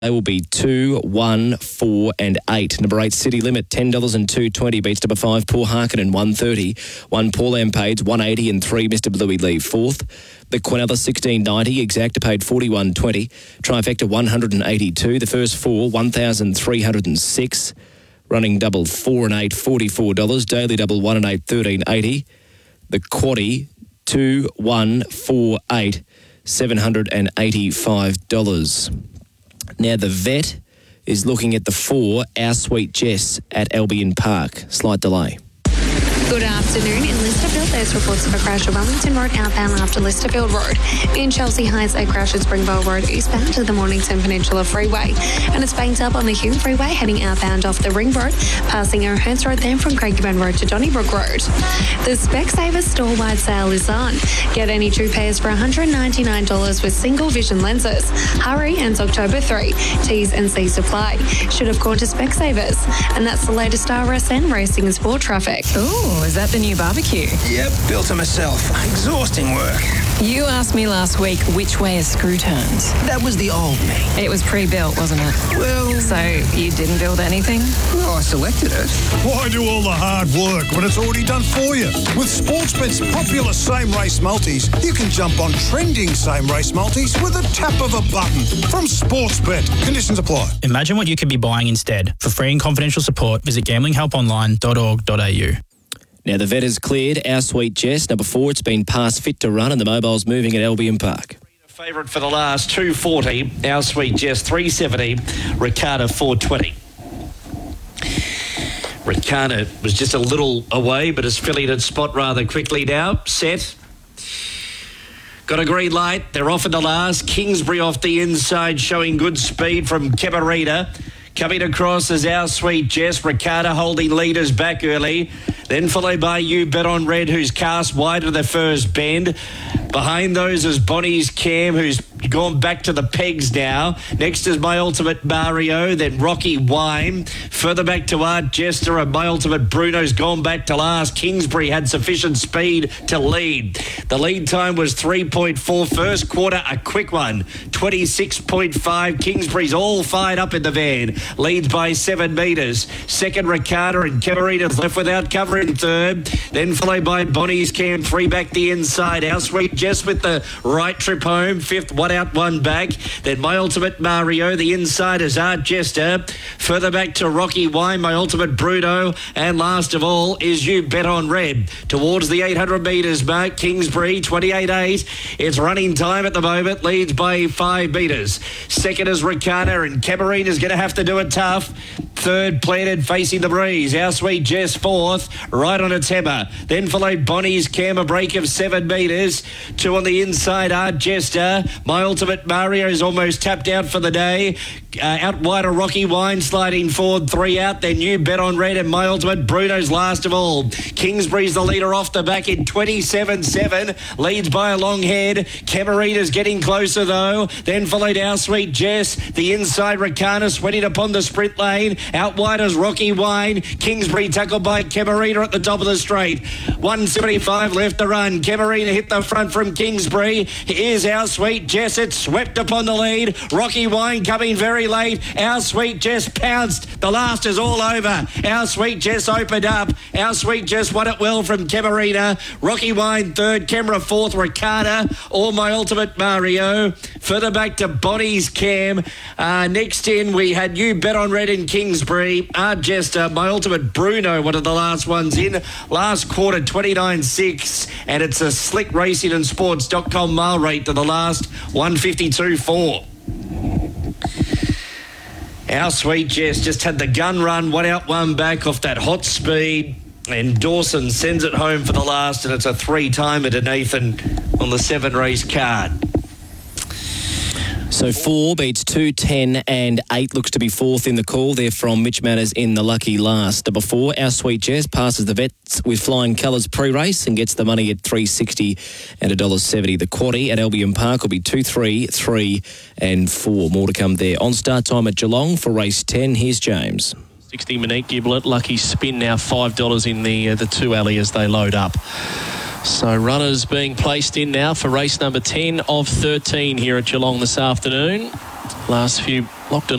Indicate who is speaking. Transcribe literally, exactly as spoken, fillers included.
Speaker 1: They will be two, one, four and eight. Number eight, City Limit, ten dollars and two twenty beats number five, Paul Harkinen, one thirty. One, Paul Lampades, one eighty and three, Mister Bluey Lee, fourth. The Quinella, sixteen ninety, Exacta paid forty-one twenty. Trifecta, one eighty-two. The first four, one thousand three hundred six. Running double, four and eight, forty-four dollars. Daily double, one and eight, thirteen eighty. The Quaddie, two, one, four, eight, seven hundred eighty-five dollars. Now, the vet is looking at the four, Our Sweet Jess at Albion Park. Slight delay.
Speaker 2: Good afternoon. In Listerfield, there's reports of a crash at Wellington Road outbound after Listerfield Road. In Chelsea Heights, a crash at Springvale Road eastbound to the Mornington Peninsula Freeway. And it's banked up on the Hume Freeway heading outbound off the Ring Road, passing O'Hearns Road, then from Craigieburn Road to Donnybrook Road. The Specsavers store-wide sale is on. Get any two pairs for one hundred ninety-nine dollars with single vision lenses. Hurry, ends October third. T's and C's apply. Should have gone to Specsavers. And that's the latest R S N racing and sport traffic.
Speaker 3: Ooh. Is that the new barbecue?
Speaker 4: Yep, built it myself. Exhausting work.
Speaker 3: You asked me last week which way a screw turns.
Speaker 4: That was the old me.
Speaker 3: It was pre-built, wasn't it?
Speaker 4: Well...
Speaker 3: So you didn't build anything?
Speaker 4: Well, I selected it.
Speaker 5: Why do all the hard work when it's already done for you? With Sportsbet's popular same-race multis, you can jump on trending same-race multis with a tap of a button. From Sportsbet. Conditions apply.
Speaker 6: Imagine what you could be buying instead. For free and confidential support, visit gambling help online dot org dot a u.
Speaker 1: Now, the vet has cleared Our Sweet Jess. Number four, it's been passed fit to run, and the mobile's moving at Albion Park.
Speaker 7: Favourite for the last, two forty. Our Sweet Jess, three seventy. Ricardo, four twenty. Ricardo was just a little away, but has fillied its spot rather quickly now. Set. Got a green light. They're off in the last. Kingsbury off the inside, showing good speed from Cabarita. Coming across is Our Sweet Jess. Ricardo holding leaders back early. Then followed by You Bet on Red, who's cast wide of the first bend. Behind those is Bonnie's Cam, who's gone back to the pegs now. Next is My Ultimate Mario, then Rocky Wine. Further back to Art Jester, and My Ultimate Bruno's gone back to last. Kingsbury had sufficient speed to lead. The lead time was three point four. First quarter, a quick one. twenty-six point five. Kingsbury's all fired up in the van. Leads by seven metres. Second, Ricardo, and Camarita's left without cover in third. Then followed by Bonnie's Cam, three back the inside. Our Sweet Jess with the right trip home. Fifth, one out, one back. Then My Ultimate Mario. The inside is Art Jester. Further back to Rocky Wine, My Ultimate Bruno. And last of all is You Bet on Red. Towards the eight hundred metres mark, Kingsbury, twenty-eight eight. It's running time at the moment. Leads by five metres. Second is Ricardo, and Camarita's going to have to do it tough. Third, Planted, facing the breeze. Our Sweet Jess, fourth, right on its hammer. Then followed Bonnie's Cam, a break of seven metres. Two on the inside, Art Jester. My Ultimate Mario is almost tapped out for the day. Uh, out wide, a Rocky Wine sliding forward, three out. Then You Bet on Red, and My Ultimate Bruno's last of all. Kingsbury's the leader off the back in twenty-seven seven. Leads by a long head. Camarita's getting closer though. Then followed Our Sweet Jess. The inside, Ricardo sweating upon the sprint lane. Out wide is Rocky Wine. Kingsbury tackled by Camarita at the top of the straight. one seventy-five left to run. Camarita hit the front from Kingsbury. Here's Our Sweet Jess. It swept upon the lead. Rocky Wine coming very late. Our Sweet Jess pounced. The last is all over. Our Sweet Jess opened up. Our Sweet Jess won it well from Camarita. Rocky Wine third. Camera fourth. Ricardo. All My Ultimate Mario. Further back to Bonnie's Cam. Uh, next in we had You Bet on Red in Kingsbury. Art Jester. My Ultimate Bruno, one of the last ones in. Last quarter twenty-nine six. And it's a slick racing and sports dot com mile rate to the last one fifty-two four. Our Sweet Jess just had the gun run, one out, one back off that hot speed. And Dawson sends it home for the last, and it's a three-timer to Nathan on the seven-race card.
Speaker 1: So four beats two, ten and eight. Looks to be fourth in the call there from Mitch Manners in the lucky last. Number four, Our Sweet Jess, passes the vets with flying colours pre-race and gets the money at three sixty and one dollar seventy. The Quaddie at Albion Park will be two, three, three and four. More to come there. On start time at Geelong for race ten. Here's James.
Speaker 8: sixty Monique Giblet, lucky spin now five dollars in the uh, the two alley as they load up. So runners being placed in now for race number ten of thirteen here at Geelong this afternoon. Last few locked and